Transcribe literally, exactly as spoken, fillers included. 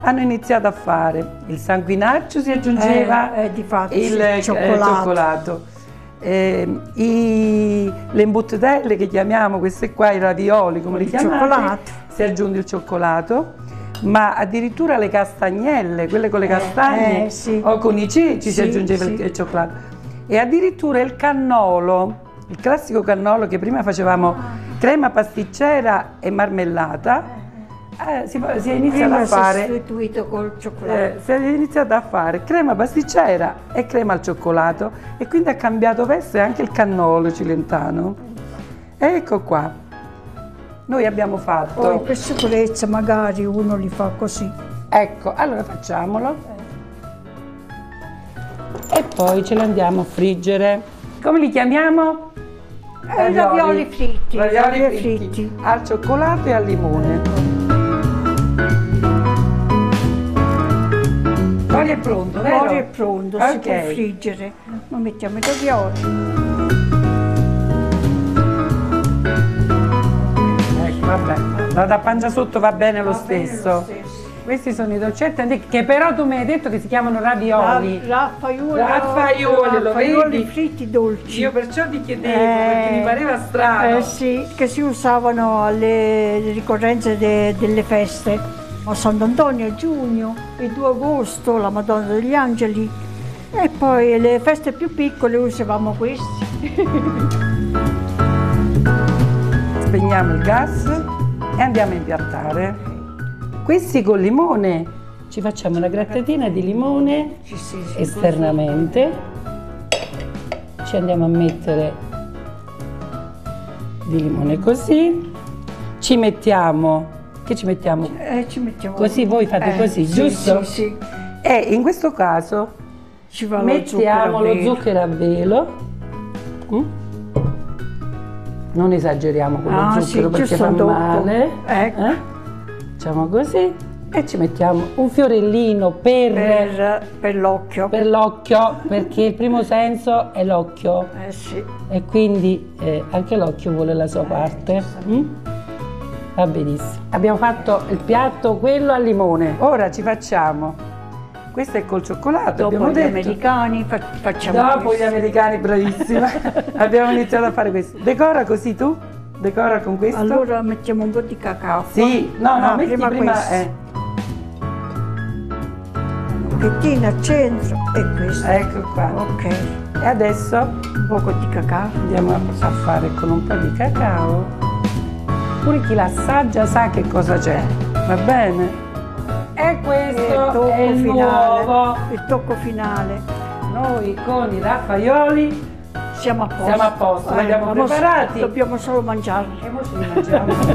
Hanno iniziato a fare il sanguinaccio, si aggiungeva eh, eh, di fatto, il, il cioccolato, eh, cioccolato. Eh, i, le imbuttelle che chiamiamo queste qua, i ravioli, come li chiamate, cioccolato. Si è aggiunto il cioccolato, ma addirittura le castagnelle, quelle con le castagne eh, sì. o con i ceci sì, si aggiungeva sì. il, il cioccolato. E addirittura il cannolo, il classico cannolo che prima facevamo crema pasticcera e marmellata. Eh, si, si è iniziato Prima a fare sostituito col cioccolato. eh, si è iniziato a fare crema pasticcera e crema al cioccolato e quindi ha cambiato veste anche il cannolo cilentano. Ecco qua, noi abbiamo fatto Poi per sicurezza magari uno li fa così. Ecco, allora facciamolo e poi ce li andiamo a friggere. Come li chiamiamo? Eh, ravioli fritti, ravioli ravioli fritti, fritti al cioccolato e al limone. L'olio è pronto, vero? L'olio è pronto, okay. Si può friggere. Lo mettiamo i ravioli. Ecco, vabbè, la da pancia sotto va bene lo Va bene stesso. lo stesso. Questi sono i dolcetti antichi, che però tu mi hai detto che si chiamano ravioli. Raffaioli, Raffaioli, lo vedi? fritti dolci. Io perciò ti chiedevo, Eh, perché mi pareva strano. Eh sì, che si usavano alle ricorrenze de, delle feste. A Sant'Antonio a giugno, il due agosto, la Madonna degli Angeli. E poi le feste più piccole usavamo questi. Spegniamo il gas e andiamo a impiattare. Questi con limone, ci facciamo una grattatina di limone Sì, sì, sì, esternamente, ci andiamo a mettere di limone così, ci mettiamo, che ci mettiamo? Eh, ci mettiamo Così voi fate eh, così, sì, giusto? Sì, sì. E in questo caso Ci va mettiamo lo zucchero a velo. Mm? Non esageriamo con Ah, lo zucchero sì, perché giusto fa dopo. male. Ecco. Eh? Facciamo così e ci mettiamo un fiorellino per, Per, per l'occhio. per l'occhio, perché il primo senso è l'occhio Eh sì. e quindi eh, anche l'occhio vuole la sua parte. Mm? Va benissimo. Abbiamo fatto il piatto quello al limone. Ora ci facciamo, questo è col cioccolato, Dopo abbiamo gli detto. americani fa- facciamo Dopo questo. gli americani, bravissima. Abbiamo iniziato a fare questo. Decora così tu? Decora con questo? Allora mettiamo un po' di cacao. Sì, no, no, Ah, metti prima, prima questo. eh. Un pochettino al centro e questo. Ecco qua. Ok. E adesso Un po' di cacao. andiamo a fare con un po' di cacao. Pure chi l'assaggia sa che cosa c'è, va bene? E questo il tocco è il finale. nuovo. Il tocco finale. Noi con i raffaioli Siamo a posto. siamo a posto, li Eh, abbiamo dobbiamo- preparati. Dobbiamo solo mangiarli. E mo ce li mangiamo.